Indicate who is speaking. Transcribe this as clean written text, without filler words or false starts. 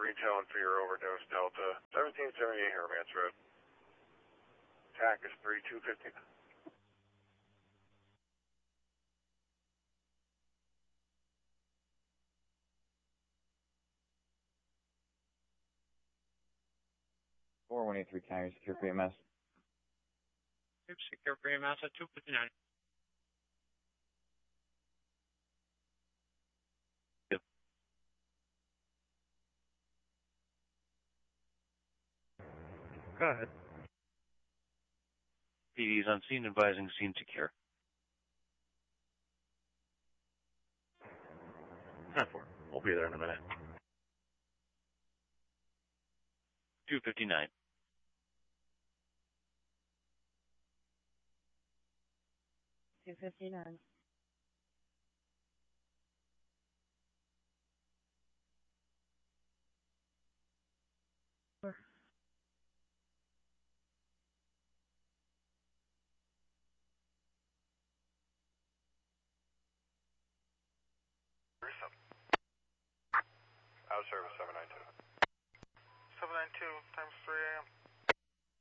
Speaker 1: retailing for your overdose, Delta. 1778 Hermance Road. TAC is 3259.
Speaker 2: .4183 County, secure for EMS.
Speaker 3: Secure for EMS at 259.
Speaker 4: Yep.
Speaker 5: Go ahead.
Speaker 4: PD is on scene, advising scene secure.
Speaker 5: 10-4. We'll be there in a minute.
Speaker 4: 259.
Speaker 6: .259.
Speaker 1: Out of service 792.
Speaker 7: 792 times 3 a.m.